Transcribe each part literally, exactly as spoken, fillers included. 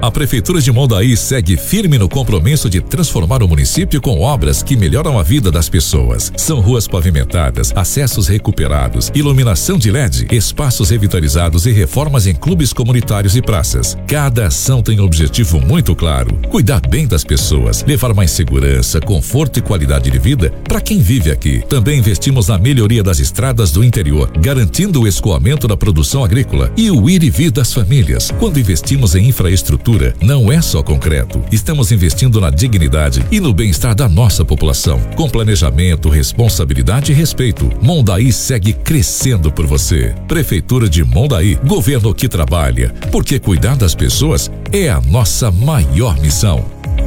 A Prefeitura de Mondaí segue firme no compromisso de transformar o município com obras que melhoram a vida das pessoas. São ruas pavimentadas, acessos recuperados, iluminação de L E D, espaços revitalizados e reformas em clubes comunitários e praças. Cada ação tem um objetivo muito claro: cuidar bem das pessoas, levar mais segurança, conforto e qualidade de vida para quem vive aqui. Também investimos na melhoria das estradas do interior, garantindo o escoamento da produção agrícola e o ir e vir das famílias. Quando investimos em infraestrutura, não é só concreto. Estamos investindo na dignidade e no bem-estar da nossa população. Com planejamento, responsabilidade e respeito, Mondaí segue crescendo por você. Prefeitura de Mondaí, governo que trabalha, porque cuidar das pessoas é a nossa maior missão.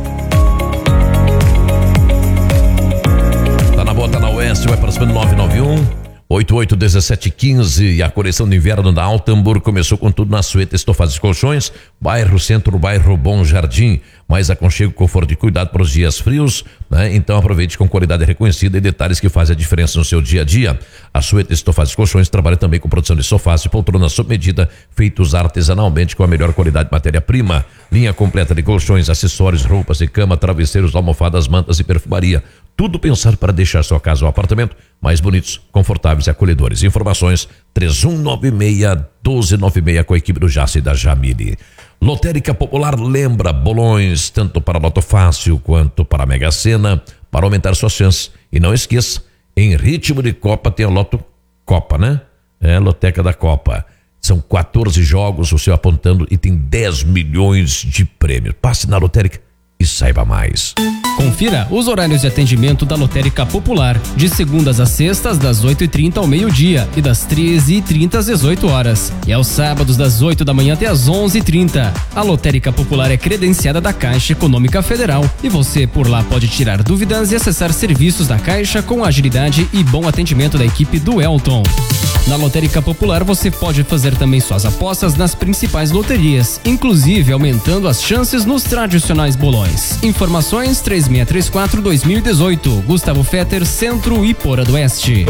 Tá na bota na Oeste, vai para cima do nove nove um oito oito um sete um cinco e a coleção de inverno da Altenburg começou com tudo na Sueta Estofados e Colchões, bairro Centro, bairro Bom Jardim, mais aconchego, conforto e cuidado para os dias frios, né? Então aproveite com qualidade reconhecida e detalhes que fazem a diferença no seu dia a dia. A Sueta Estofados e Colchões trabalha também com produção de sofás e poltronas sob medida, feitos artesanalmente com a melhor qualidade de matéria-prima. Linha completa de colchões, acessórios, roupas de cama, travesseiros, almofadas, mantas e perfumaria. Tudo pensado para deixar sua casa ou apartamento mais bonitos, confortáveis e acolhedores. Informações três um nove seis, dois nove seis com a equipe do Jace e da Jamile. Lotérica Popular lembra bolões tanto para Loto Fácil quanto para a Mega Sena para aumentar suas chances. E não esqueça, em ritmo de Copa tem a Loto Copa, né? É a Loteca da Copa. São quatorze jogos, o seu apontando, e tem dez milhões de prêmios. Passe na lotérica e saiba mais. Confira os horários de atendimento da Lotérica Popular, de segundas a sextas, das oito e trinta ao meio-dia e das treze e trinta às dezoito horas. E aos sábados, das oito da manhã até às onze e trinta. A Lotérica Popular é credenciada da Caixa Econômica Federal e você por lá pode tirar dúvidas e acessar serviços da Caixa com agilidade e bom atendimento da equipe do Elton. Na Lotérica Popular você pode fazer também suas apostas nas principais loterias, inclusive aumentando as chances nos tradicionais bolões. Informações três seis três quatro dois mil e dezoito, Gustavo Fetter, Centro e Porã do Oeste.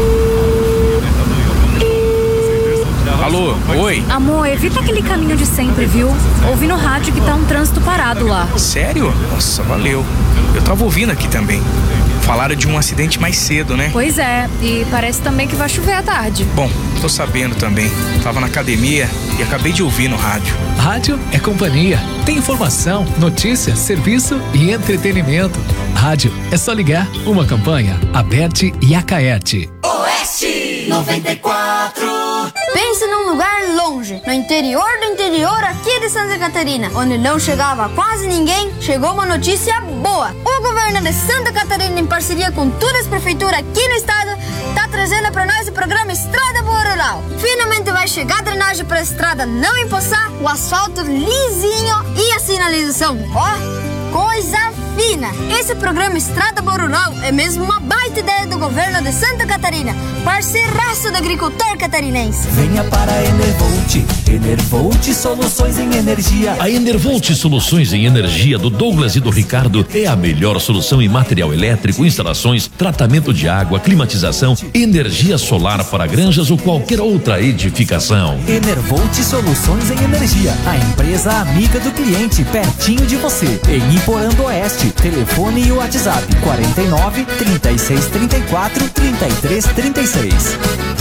Alô, oi. Amor, evita aquele caminho de sempre, viu? Ouvi no rádio que tá um trânsito parado lá. Sério? Nossa, valeu. Eu tava ouvindo aqui também. Falaram de um acidente mais cedo, né? Pois é, e parece também que vai chover à tarde. Bom, tô sabendo também. Tava na academia e acabei de ouvir no rádio. Rádio é companhia. Tem informação, notícia, serviço e entretenimento. Rádio é só ligar. Uma campanha, Aberte e Acaerte. Oeste noventa e quatro. Pense num lugar longe, no interior do interior aqui de Santa Catarina, onde não chegava quase ninguém. Chegou uma notícia boa. O governo de Santa Catarina, em parceria com todas as prefeituras aqui no estado, tá trazendo para nós o programa Estrada Boa Rural. Finalmente vai chegar a drenagem para a estrada não empoçar, o asfalto lisinho e a sinalização, ó, coisa fina. Esse programa Estrada Boa Rural é mesmo uma baita ideia do governo de Santa Catarina, parceiraço do agricultor catarinense. Venha para a Enervolt. Enervolt Soluções em Energia. A Enervolt Soluções em Energia do Douglas e do Ricardo é a melhor solução em material elétrico, instalações, tratamento de água, climatização, energia solar para granjas ou qualquer outra edificação. Enervolt Soluções em Energia, a empresa amiga do cliente, pertinho de você, em Iporã do Oeste. Telefone e WhatsApp quarenta e nove, trinta e seis, trinta e quatro, trinta e três, trinta e seis.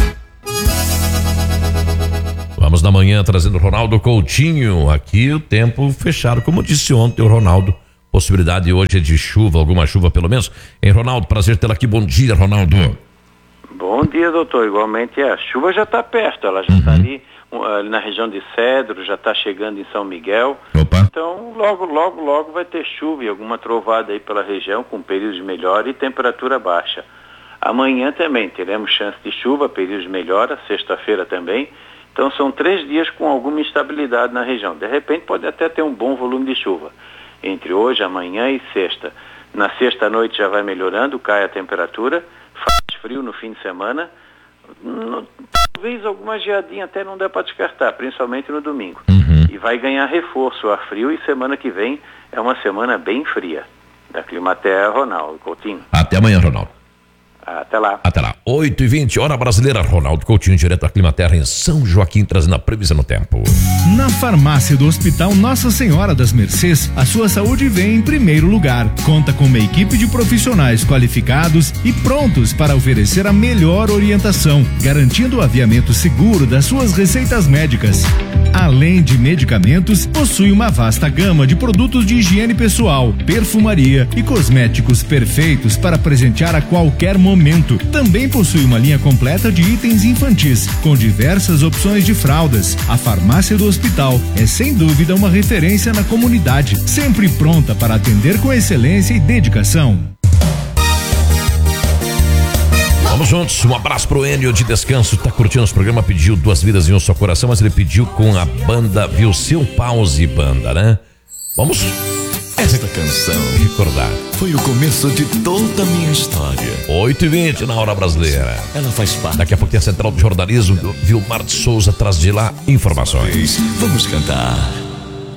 Vamos na manhã trazendo o Ronaldo Coutinho. Aqui o tempo fechado, como disse ontem o Ronaldo. Possibilidade hoje é de chuva, alguma chuva pelo menos. Hein, Ronaldo, prazer tê-lo aqui. Bom dia, Ronaldo. Bom dia, doutor. Igualmente, a chuva já está perto, ela já está uhum. ali, ali na região de Cedro, já está chegando em São Miguel. Opa. Então, logo, logo, logo vai ter chuva e alguma trovada aí pela região, com períodos de melhora e temperatura baixa. Amanhã também teremos chance de chuva, períodos de melhora, sexta-feira também. Então, são três dias com alguma instabilidade na região. De repente, pode até ter um bom volume de chuva. Entre hoje, amanhã e sexta. Na sexta-noite já vai melhorando, cai a temperatura, faz frio no fim de semana. No, talvez alguma geadinha até não dá para descartar, principalmente no domingo. Uhum. E vai ganhar reforço a frio e semana que vem é uma semana bem fria. Da Climaterra, Ronaldo Coutinho. Até amanhã, Ronaldo. Até lá. Até lá. oito e vinte, hora brasileira. Ronaldo Coutinho, direto da Climaterra em São Joaquim, trazendo a previsão no tempo. Na farmácia do Hospital Nossa Senhora das Mercês, a sua saúde vem em primeiro lugar. Conta com uma equipe de profissionais qualificados e prontos para oferecer a melhor orientação, garantindo o aviamento seguro das suas receitas médicas. Além de medicamentos, possui uma vasta gama de produtos de higiene pessoal, perfumaria e cosméticos perfeitos para presentear a qualquer momento. Também possui uma linha completa de itens infantis, com diversas opções de fraldas. A farmácia do hospital é sem dúvida uma referência na comunidade, sempre pronta para atender com excelência e dedicação. Vamos juntos, um abraço pro Enio de Descanso, tá curtindo nosso programa, pediu Duas Vidas em um Só Coração, mas ele pediu com a banda, viu, Seu Pause Banda, né? Vamos... Esta canção recordar foi o começo de toda a minha história. oito e vinte na hora brasileira. Ela faz parte. Daqui a pouco tem a Central de Jornalismo, Vilmar de Souza atrás de lá, informações. Vamos cantar.